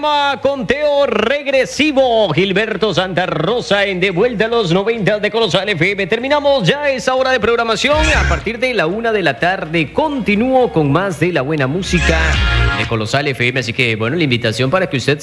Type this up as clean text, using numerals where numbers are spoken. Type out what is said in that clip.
llama Conteo Regresivo. Gilberto Santa Rosa en De Vuelta a los 90 de Colosal FM. Terminamos ya esa hora de programación. A partir de la 1 de la tarde continúo con más de la buena música de Colosal FM. Así que, bueno, la invitación para que usted